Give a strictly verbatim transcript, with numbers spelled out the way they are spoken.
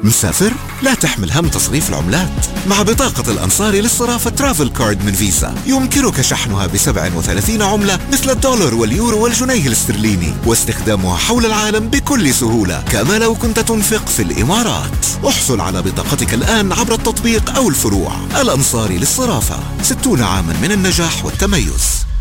مسافر؟ لا تحمل هم تصريف العملات. مع بطاقة الأنصاري للصرافة ترافل كارد من فيزا يمكنك شحنها ب سبعة وثلاثين عملة مثل الدولار واليورو والجنيه الاسترليني واستخدامها حول العالم بكل سهولة كما لو كنت تنفق في الإمارات. احصل على بطاقتك الآن عبر التطبيق أو الفروع. الأنصاري للصرافة، ستون عاما من النجاح والتميز.